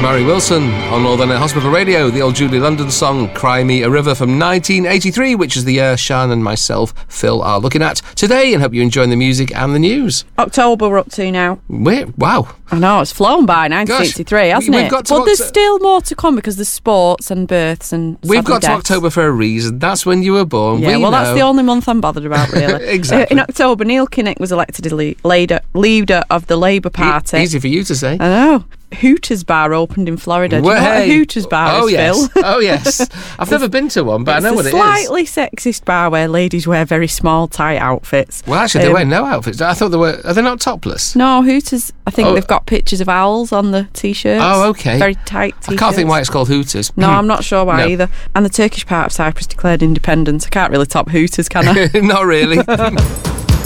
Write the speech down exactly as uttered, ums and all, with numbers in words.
Barry Wilson on Northern Hospital Radio, the old Julie London song Cry Me a River from nineteen eighty-three, which is the year Sian and myself, Phil, are looking at today, and hope you're enjoying the music and the news. October we're up to now. Wait, wow. I know, it's flown by, nineteen eighty-three, hasn't we've it? Got to but Oct- there's still more to come because there's sports and births and We've got deaths. to October for a reason. That's when you were born. Yeah, we well, know. that's the only month I'm bothered about, really. Exactly. Uh, in October, Neil Kinnock was elected le- leader, leader of the Labour Party. E- easy for you to say. I know. Hooters Bar opened in Florida. Do you know what a Hooters Bar oh, is, yes. Phil? Oh, yes. I've never been to one, but I know what it is. It's a slightly sexist bar where ladies wear very small, tight outfits. Well, actually, they Um, wear no outfits. I thought they were... Are they not topless? No, Hooters, I think Oh. they've got pictures of owls on the T-shirts. Oh, okay. Very tight T-shirts. I can't think why it's called Hooters. No, I'm not sure why No. either. And the Turkish part of Cyprus declared independence. I can't really top Hooters, can I? Not really.